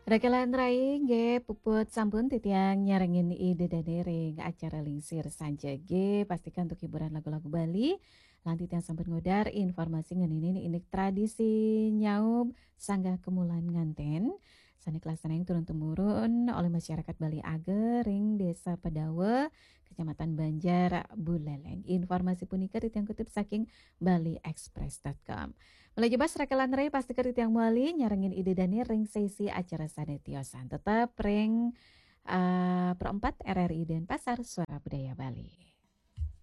Rakelan rai ge puput sampun titiang nyarengin ide dadering acara lingsir sanja ge pastikan untuk hiburan lagu-lagu Bali. Lantit yang sampun ngodar informasi ngeninin inik tradisi nyaub sanggah kemulan nganten. Sani yang turun temurun oleh masyarakat Bali Agering Desa Pedawe, Kecamatan Banjar, Buleleng. Informasi punika titiang kutip saking baliexpress.com. Mulai jebas rekalan ray pasti kerit yang muali nyarengin ide dani ring sesi acara sadetiosan. Tetap ring perempat RRI dan Pasar Suara Budaya Bali.